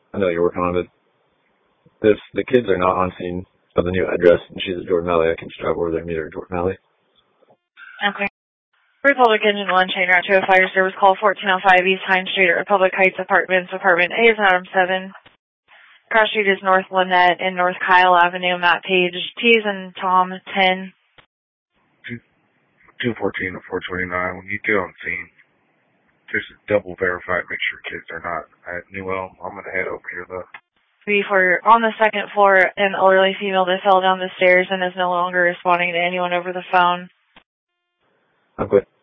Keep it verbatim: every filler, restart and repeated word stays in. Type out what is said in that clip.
I know you're working on it. If the kids are not on scene of the new address and she's at Jordan Valley, I can just drive over there and meet her at Jordan Valley. Okay. Republic Engine one, chain route to a fire service call fourteen oh five East Hine Street at Republic Heights Apartments. Apartment A is Adam seven. Cross Street is North Lynette and North Kyle Avenue. Matt Page. T is and Tom ten. two fourteen to four twenty-nine. When you get on scene, just double verify, make sure kids are not at New Elm. I'm going to head over here, though. Before, on the second floor, an elderly female that fell down the stairs and is no longer responding to anyone over the phone. I'm good.